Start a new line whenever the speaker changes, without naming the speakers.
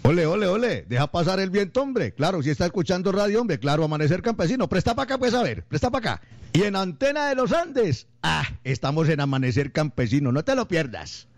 Ole, ole, ole, deja pasar el viento, hombre. Claro, si está escuchando radio, hombre, claro, Amanecer Campesino. Presta para acá, pues, a ver, presta para acá. Y en Antena de los Andes, estamos en Amanecer Campesino, no te lo pierdas.